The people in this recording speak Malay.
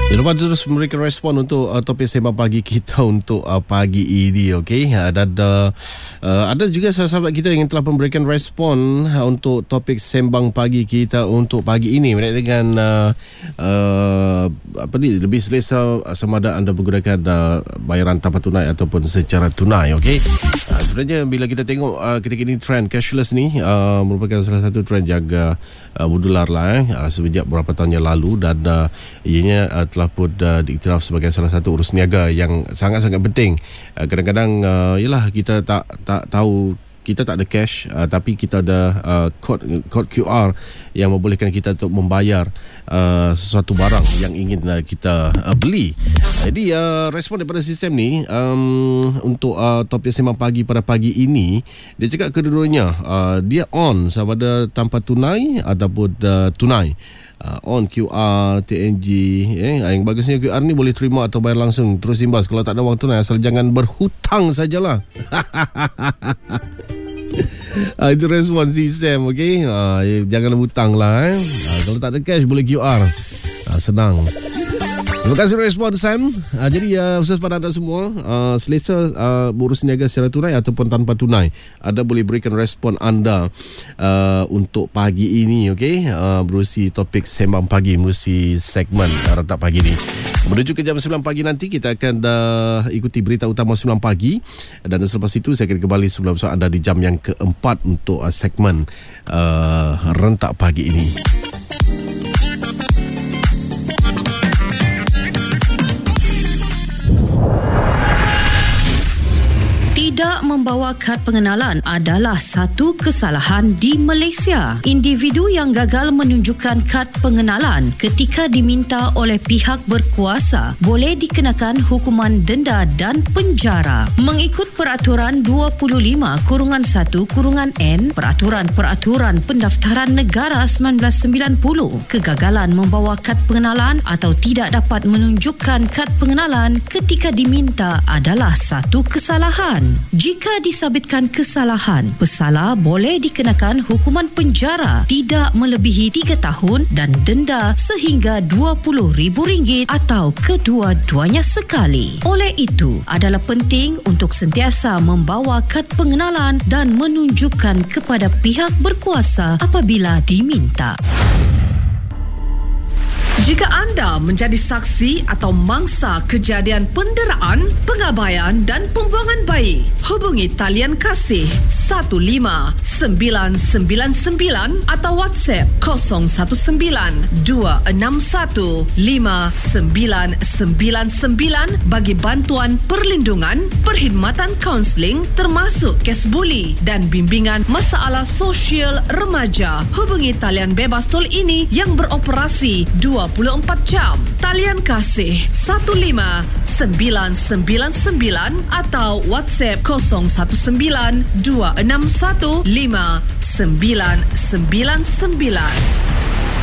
Lepas tu terus memberikan respon untuk topik sembang pagi kita untuk pagi ini, okey. Dan ada juga sahabat kita yang telah memberikan respon untuk topik sembang pagi kita untuk pagi ini dengan lebih selesa sama ada anda menggunakan bayaran tanpa tunai ataupun secara tunai, okey. Sebenarnya bila kita tengok ketika ini trend cashless ni merupakan salah satu trend yang mendular lah sejak beberapa tahun yang lalu, dan ianya telah pun diiktiraf sebagai salah satu urus niaga yang sangat-sangat penting. Kadang-kadang yalah kita tak tahu, kita tak ada cash, tapi kita ada kod QR yang membolehkan kita untuk membayar sesuatu barang yang ingin kita beli. Jadi respon daripada sistem ni untuk topik sembang pagi pada pagi ini, dia cakap kedua-duanya dia on sama ada tanpa tunai ataupun tunai. On QR, TNG, yang bagusnya QR ni boleh terima atau bayar langsung terus imbas kalau tak ada wang tunai, asal jangan berhutang sajalah. Itu respon sistem, okey. Jangan hutang lah. Kalau tak ada cash boleh QR. Senang. Terima kasih respon Sam. Jadi khusus pada anda semua, selesa berurus niaga secara tunai ataupun tanpa tunai, anda boleh berikan respon anda untuk pagi ini, okey. Berusi topik sembang pagi, berusi segmen rentak pagi ni. Menuju ke jam 9 pagi nanti kita akan ikuti berita utama 9 pagi, dan selepas itu saya akan kembali sebelum anda di jam yang keempat untuk segmen rentak pagi ini. Tidak membawa kad pengenalan adalah satu kesalahan di Malaysia. Individu yang gagal menunjukkan kad pengenalan ketika diminta oleh pihak berkuasa boleh dikenakan hukuman denda dan penjara. Mengikut Peraturan 25/1/N Peraturan Pendaftaran Negara 1990, kegagalan membawa kad pengenalan atau tidak dapat menunjukkan kad pengenalan ketika diminta adalah satu kesalahan. Jika disabitkan kesalahan, pesalah boleh dikenakan hukuman penjara tidak melebihi 3 tahun dan denda sehingga RM20,000 atau kedua-duanya sekali. Oleh itu, adalah penting untuk sentiasa membawa kad pengenalan dan menunjukkan kepada pihak berkuasa apabila diminta. Jika anda menjadi saksi atau mangsa kejadian penderaan, pengabaian dan pembuangan bayi, hubungi talian kasih 15999 atau WhatsApp 019-261-5999 bagi bantuan perlindungan, perkhidmatan kaunseling termasuk kes buli dan bimbingan masalah sosial remaja. Hubungi talian bebas tol ini yang beroperasi 24 jam. Talian kasih 15999 atau WhatsApp 019-261-5999.